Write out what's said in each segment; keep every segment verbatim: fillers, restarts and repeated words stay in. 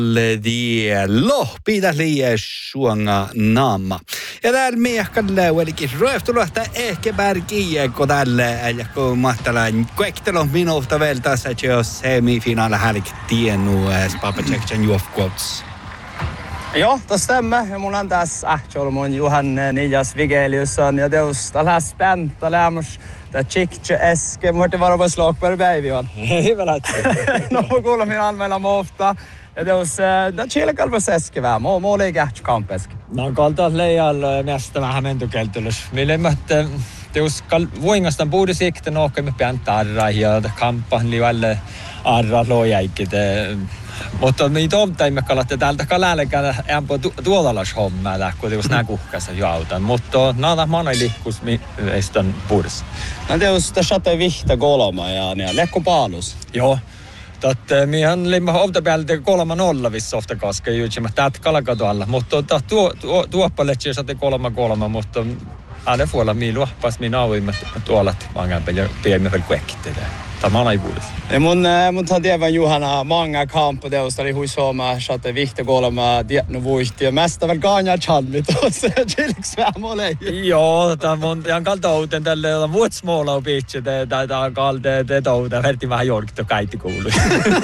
di lohpida liian suonga naama. Ja täällä miehkalle olikin röftuluhta ehkä pärkiä, kun tälle eli kun mahtalaan kuektelu minuutta vielä tässä, että jos semifinaala härkit tiennu Spapaceksen juofkuots. Joo, det stämmer. Ja mun on tässä Ähtjolmon Johan Nijas Vigeliusson ja teus tällä spänta lämmäs det chickche eske måste vara på slag på baby. Hyvä lähtee. No kuulla minä anmella mofta. Ja teus det chile kalvas eske vä. Mo mo lei Ähtj kampeske. No kalta leijalla mesta vähän mentukeltulus. Mille mötte teus kal voingastan puudi sikte nohkamme piantarra ja kampan livalle arra lojäikite. Mutta me toivottaimme kalatte täältä kalälekään ämpö tuolallas hommaa, kun teus nää kuhkassa joutan. Mutta nada manai liikkus meistän puudessa. No teus te satte vihta kolma ja ne lekko paalus. Joo. Tätä mihän limma ofta päältä kolma nolla vissa ofta kaske juutsi, mutta täältä kalakatoalla. Mutta tuo tuoppaletsi satte kolma kolma, mutta alle fuolla mi luoppas mi nauimme tuolat mangan peli piemme väl kuekkitte. Tämä on aivuudessa. Ja mun, mun tar tiedän Juhana många kamper teosta oli huisoma, satte vihta kolma, tiedän vuisti ja mesta väl ganja chalmit tuossa chiliks vämolei. Joo, tämä on ihan kaltauten tälle on vuotsmåla pitche, tämä on kalta, tämä on verti vähän jorkto kaikki kuului.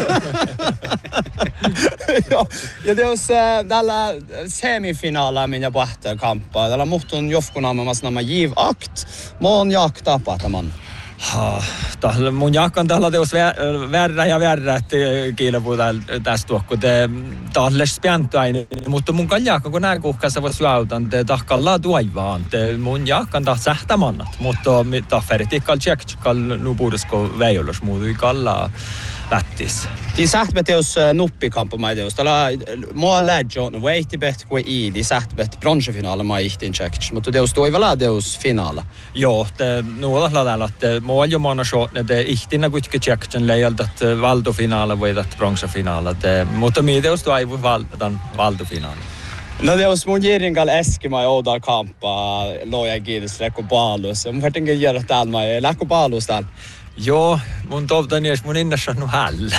Joo, ja teos tällä semifinaala minä pahtaa kamppaa, tällä muhtun jofkunaamamas nämä jiv akt, mon jak tapahtaman. Tällä mun jakkan tällä teos värrä ja värrä, että kiilepuu tästä tuokku. Tällä spiantaini, mutta mun kaljakka, kun nää kuhkassa voi syautan, te tahkalla tuaivaan. Mun jakkan taht sähtämannat, mutta tahferit kall tjekkall nupuudesko väijollos muutui kallaa lättis. De sähtme teos nuppikampu mai teos. Tällä mua lähdjö, no vehtibet kuin i, de sähtbet bronzefinaala mai ihtin tjekkits, mutta teos toivalla teos finaala. Joo, te nuolla lailla, että mua jo mana shotne, te ihtinä kuitenkin tjekkitsen leijalta, että valdofinaala voi tätä bronzefinaala, mutta mii teos toivu valdan valdofinaala. No teos mun jiringal eski mai oudal kampa, loja kiitos lekko paalus. Mun vertinkin jäädä täällä mai lekko paalus täällä. Joo, mun toivotani ees mun innas on hällä.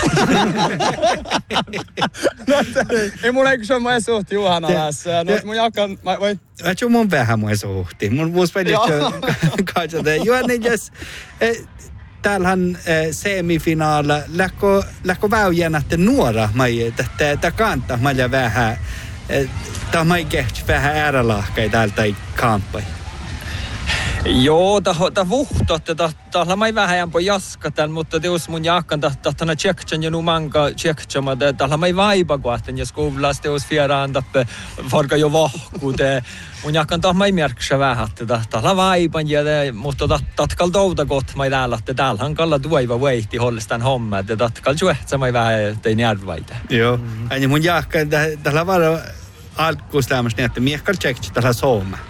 Ei mun eikö se on mun suhti Juhana tässä. No mun jakkan, vai? Mä mun vähän mun suhti. Mun muus päin katsota. Juhani, jos täällähän semifinaala, lähkö, lähkö väyjänä, että nuora mai, että kantaa maja vähän, tämä mai kehti vähän äärälahkai täältä kamppai. Joo, tämä vuhto, että tällä mai vähän jämpö jaskatan, mutta teus mun jakkan tahtana tjektsan ja numanka tjektsama, tällä mai vaipa kohten, jos kuvlas teus fieraan tappe varka jo vahku, mun jakkan taht mai merksä vähän, että tällä vaipan, mutta tatkal touta kohta mai täällä, että täällähän kalla tuiva veihti hollestaan homma, että tatkal tjuehtsä mai vähän tein järvaita. Joo, ja mun jakkan tällä varo alkuustäämässä niin, että miekkal tjektsi tällä sooma.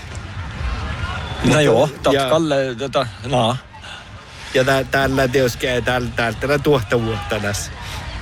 No joo, tatkalle, tota, no. Ja tää, tällä teoskee, täällä, täältä tuotta vuotta tässä.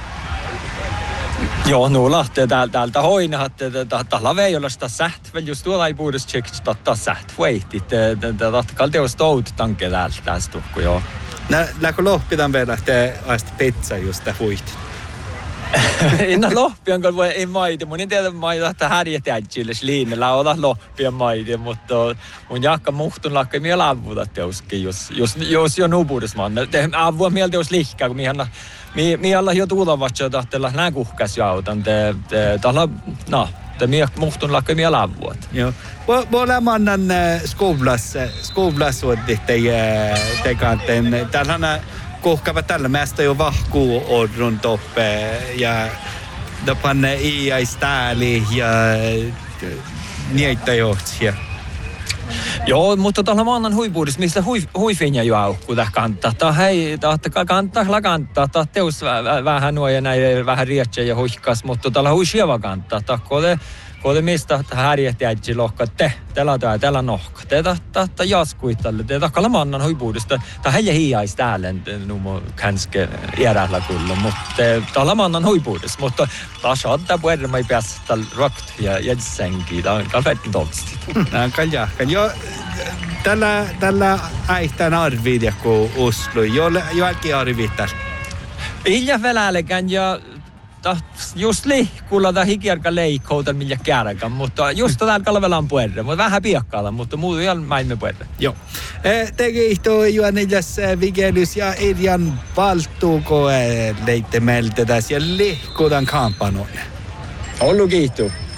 Joo, nu lähtee täältä, täältä hoinahat, että tällä veijolasta säht, väl just tuolla ei puhdas tsekst, että säht vuehti, että tatkalle teos tout tanke täältä tästä tuhku, joo. Läkö lohpitan vielä, että asti pizza just tää vuihti? Inna lohpian kanssa voi ei maiti. Mun en tiedä maita, että härjätäjille liinellä olla lohpian maiti, mutta mun jakka muhtun lakka miel avuta teuskin, jos, jos, jos jo nupuudessa maan. Avua mieltä jos lihkää, kun mihän mi, mi alla jo tuulavatsa tahtella nää kuhkas jautan. Te, te, tällä, no, te miel muhtun lakka miel avuat. Joo. Voi mannan skolas, skolas suodit te kanteen. Täällähän kuhkava tällä mästä jo vahkuu odrun toppe ja panne iäis tääli ja niitä johtsia. Joo, mutta tällä maanan huipuudessa, mistä hui, huifinja jo aukku täh kantaa. Tää hei, tahta kantaa, la kantaa. Tää teus vähän nuo ja näin vähän rietsä ja huihkas, mutta tällä huisieva kantaa. Tää kode, kode mistä härjätäjä lohka te, tällä tää, tällä nohka. Te tahta jaskuitalle, te tahkalla maanan huipuudesta. Tää heijä hiiais täällä, numo känske järjellä kyllä, mutta tällä maanan huipuudessa. Mutta tää saattaa puhuta, ei päästä tällä rakt ja jätsenkin. Tää on fettin tolsti. Nää on kaljakkan. Jo, tällä, tällä äihtään arviidja, kun Oslo. Jo, jo älki arviittaa. Ilja välälekään ja ta, just lihkulla tai hikiarka leikkoutan millä kärkän, mutta just täällä kalvelaan puerre, mutta vähän piakkaalla, mutta muuta ihan maimme puerre. Joo. Teki ihto Juhanillas Vigelius ja Irjan Valtuuko leitte meiltä tässä ja lihkuutan kampanoin. Ollu kiitos.